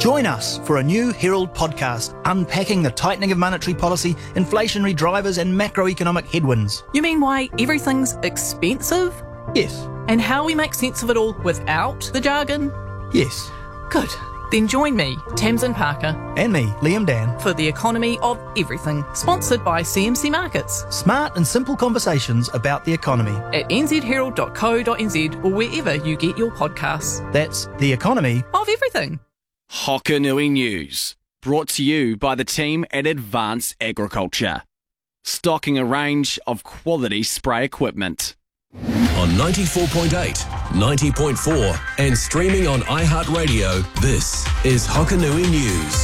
Join us for a new Herald podcast unpacking the tightening of monetary policy, inflationary drivers and macroeconomic headwinds. You mean why everything's expensive? Yes. And how we make sense of it all without the jargon? Yes. Good. Then join me, Tamsin Parker. And me, Liam Dan. For The Economy of Everything, sponsored by CMC Markets. Smart and simple conversations about the economy. At nzherald.co.nz or wherever you get your podcasts. That's The Economy of Everything. Hokanui News, brought to you by the team at Advanced Agriculture. Stocking a range of quality spray equipment. On 94.8, 90.4 and streaming on iHeartRadio, this is Hokanui News.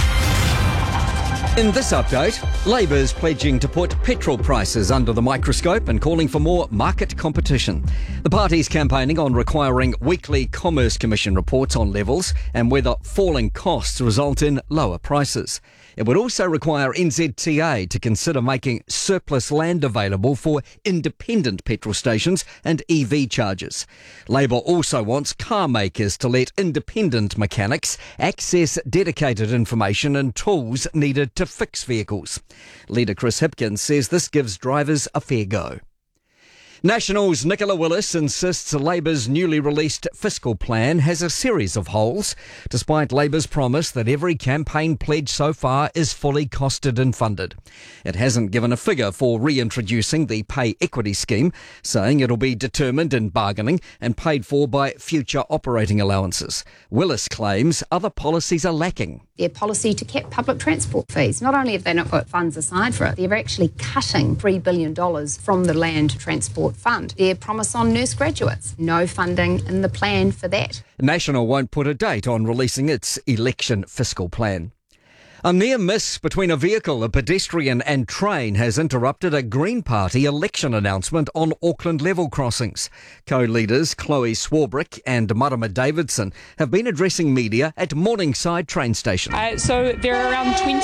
In this update, Labour's pledging to put petrol prices under the microscope and calling for more market competition. The party's campaigning on requiring weekly Commerce Commission reports on levels and whether falling costs result in lower prices. It would also require NZTA to consider making surplus land available for independent petrol stations and EV chargers. Labour also wants car makers to let independent mechanics access dedicated information and tools needed to fix vehicles. Leader Chris Hipkins says this gives drivers a fair go. Nationals' Nicola Willis insists Labour's newly released fiscal plan has a series of holes, despite Labour's promise that every campaign pledge so far is fully costed and funded. It hasn't given a figure for reintroducing the pay equity scheme, saying it'll be determined in bargaining and paid for by future operating allowances. Willis claims other policies are lacking. Their policy to cap public transport fees. Not only have they not got funds aside for it, they're actually cutting $3 billion from the Land Transport Fund. Their promise on nurse graduates, no funding in the plan for that. National won't put a date on releasing its election fiscal plan. A near miss between a vehicle, a pedestrian and train has interrupted a Green Party election announcement on Auckland level crossings. Co-leaders Chloe Swarbrick and Marama Davidson have been addressing media at Morningside train station. So there are around 20.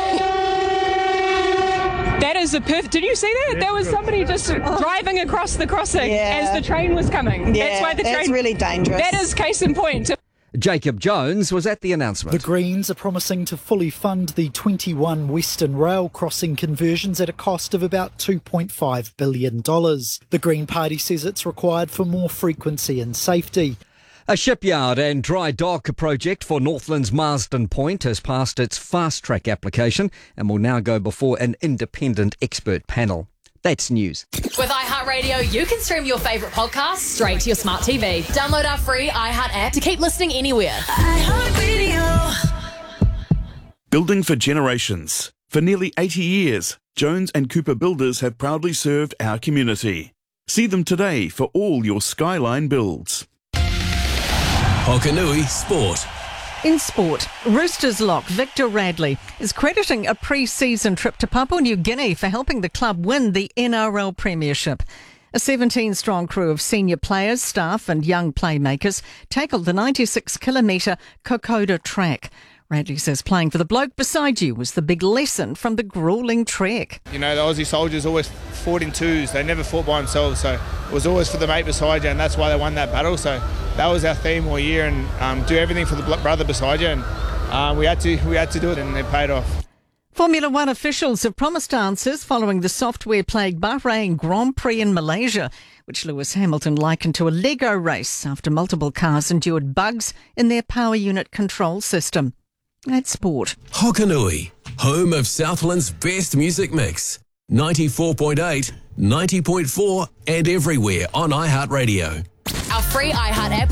That is a perfect... Did you see that? That was somebody just driving across the crossing as the train was coming. Yeah, that's why the that's train... really dangerous. That is case in point. Jacob Jones was at the announcement. The Greens are promising to fully fund the 21 Western Rail crossing conversions at a cost of about $2.5 billion. The Green Party says it's required for more frequency and safety. A shipyard and dry dock project for Northland's Marsden Point has passed its fast-track application and will now go before an independent expert panel. That's news. With iHeartRadio, you can stream your favourite podcasts straight to your smart TV. Download our free iHeart app to keep listening anywhere. iHeartRadio. Building for generations. For nearly 80 years, Jones and Cooper Builders have proudly served our community. See them today for all your Skyline builds. Hokanui Sport. In sport, Roosters lock Victor Radley is crediting a pre-season trip to Papua New Guinea for helping the club win the NRL Premiership. A 17-strong crew of senior players, staff and young playmakers tackled the 96-kilometre Kokoda track. Radley says playing for the bloke beside you was the big lesson from the gruelling trek. You know, the Aussie soldiers always fought in twos. They never fought by themselves, so it was always for the mate beside you, and that's why they won that battle. So that was our theme all year, and do everything for the brother beside you, and we had to do it, and it paid off. Formula One officials have promised answers following the software-plagued Bahrain Grand Prix in Malaysia, which Lewis Hamilton likened to a Lego race after multiple cars endured bugs in their power unit control system. That's sport. Hokanui, home of Southland's best music mix. 94.8, 90.4 and everywhere on iHeartRadio. Our free iHeart app